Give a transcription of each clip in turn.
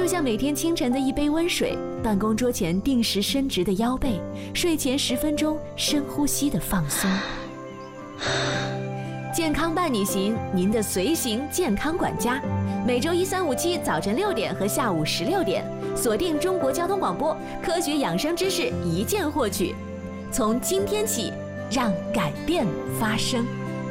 像每天清晨的一杯温水，办公桌前定时伸直的腰背，睡前10分钟深呼吸的放松。健康伴你行，您的随行健康管家，每周1、3、5、7早晨6点和下午16点，锁定中国交通广播，科学养生知识一键获取。从今天起，让改变发生。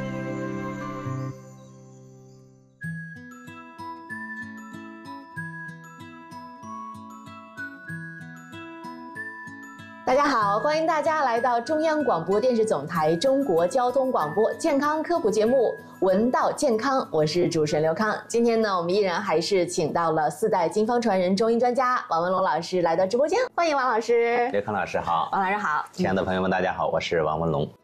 大家好，欢迎大家来到中央广播电视总台中国交通广播健康科普节目《闻道健康》，我是主持人刘康。今天呢，我们依然还是请到了4代经方传人中医专家王文龙老师来到直播间，欢迎王老师。 刘康老师好， 王老师好， 亲爱的朋友们，大家好，我是王文龙。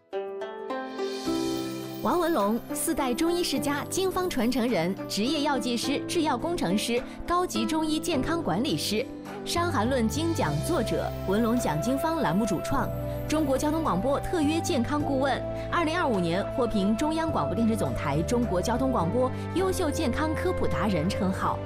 王文龙，4代中医世家，经方传承人，职业药剂师、制药工程师，高级中医健康管理师，《伤寒论》精讲作者，文龙讲经方栏目主创，中国交通广播特约健康顾问，2025年获评中央广播电视总台中国交通广播优秀健康科普达人称号。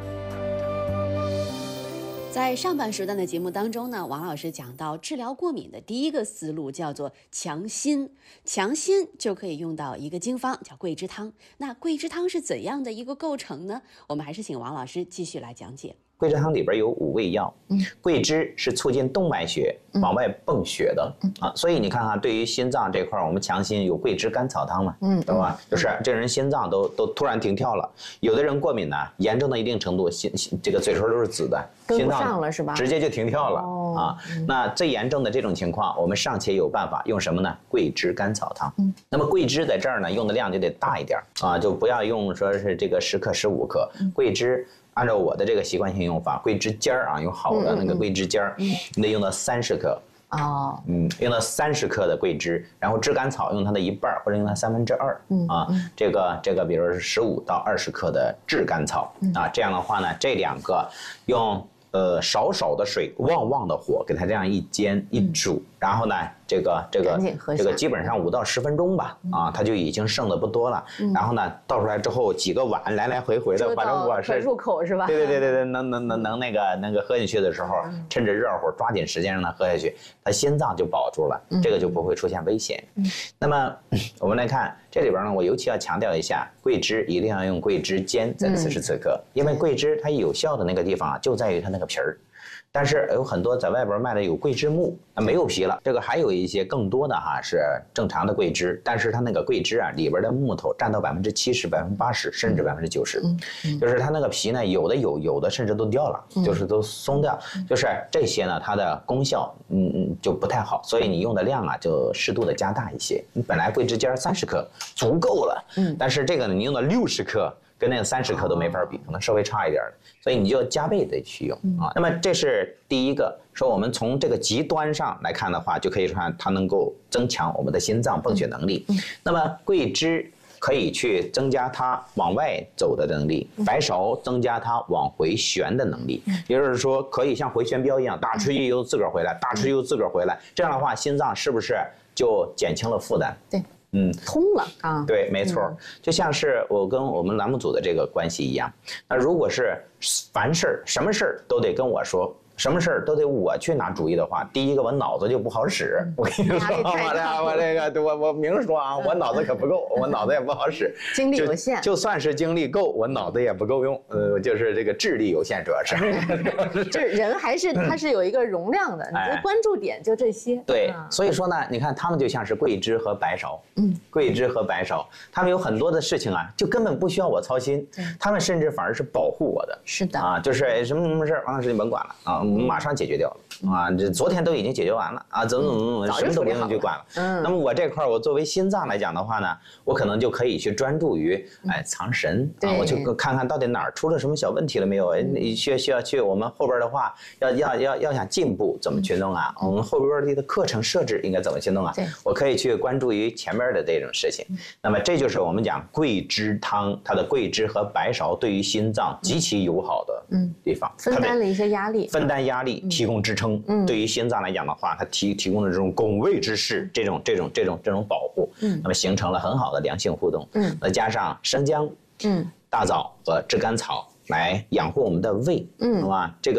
在上半时段的节目当中呢，王老师讲到治疗过敏的第一个思路叫做强心，强心就可以用到一个经方叫桂枝汤。那桂枝汤是怎样的一个构成呢？我们还是请王老师继续来讲解。 桂枝汤里边有5味药，桂枝是促进动脉血往外泵血的啊，所以你看看，对于心脏这块，我们强心有桂枝甘草汤嘛，对吧？就是这人心脏都突然停跳了，有的人过敏呢，严重到一定程度，这个嘴唇都是紫的， 跟不上了是吧？ 直接就停跳了啊。那最严重的这种情况，我们尚且有办法，用什么呢？桂枝甘草汤。那么桂枝在这儿呢，用的量就得大一点啊，就不要用说是这个10克、15克，桂枝。按照我的这个习惯性用法，桂枝尖儿啊，用好的那个桂枝尖儿，你得用到30克。用到30克的桂枝，然后炙甘草用它的1半或者用它2/3啊。这个，比如是15到20克的炙甘草啊。这样的话呢，这2个用少少的水，旺的火给它这样一煎一煮，然后呢，这个基本上5到10分钟吧，啊，它就已经剩的不多了。然后呢，倒出来之后几个碗来来回回的，反正我是入口是吧？ 对，能那个喝进去的时候，趁着热乎抓紧时间让它喝下去，它心脏就保住了，这个就不会出现危险。那么我们来看这里边呢，我尤其要强调一下，桂枝一定要用桂枝尖在40次克，因为桂枝它有效的那个地方就在于它那个皮儿。但是有很多在外边卖的有桂枝木，没有皮了。这个还有一些更多的是正常的桂枝，但是它那个桂枝啊里边的木头占到70%、80%甚至90%，就是它那个皮呢有的甚至都掉了，就是都松掉，就是这些呢它的功效就不太好，所以你用的量啊就适度的加大一些。你本来桂枝尖30克足够了，但是这个呢你用到60克。跟那个30克都没法比，可能稍微差一点，所以你就加倍的去用啊。那么这是第一个，说我们从这个极端上来看的话，就可以说它能够增强我们的心脏泵血能力。那么桂枝可以去增加它往外走的能力，白芍增加它往回旋的能力，也就是说可以像回旋镖一样，大吃一又自个儿回来，大吃又自个儿回来，这样的话心脏是不是就减轻了负担？ 对。通了啊！ 对，没错，就像是我跟我们栏目组的这个关系一样。那如果是凡事什么事儿都得跟我说，什么事儿都得我去拿主意的话，第一个我脑子就不好使。我跟你说，我明说啊，我脑子可不够，我脑子也不好使， 精力有限。 就算是精力够，我脑子也不够用。就是这个智力有限，主要是。 就是人他是有一个容量的，你的关注点就这些。 对，所以说呢，你看他们就像是桂枝和白芍，桂枝和白芍，他们有很多的事情啊，就根本不需要我操心，他们甚至反而是保护我的。 是的啊，就是什么事，王老师你甭管了啊。马上解决掉了啊！这昨天都已经解决完了啊，怎么什么都不用去管了。那么我这块我作为心脏来讲的话呢，我可能就可以去专注于藏神啊，我就看看到底哪儿出了什么小问题了没有？你需要去我们后边的话，要想进步怎么去弄啊？我们后边的课程设置应该怎么去弄啊？我可以去关注于前面的这种事情。那么这就是我们讲桂枝汤，它的桂枝和白芍对于心脏极其友好的地方， 分担了一些压力， 分担压力，提供支撑。对于心脏来讲的话，它提供的这种拱卫之势，这种保护，那么形成了很好的良性互动。再加上生姜、大枣和炙甘草来养护我们的胃，是吧？这个。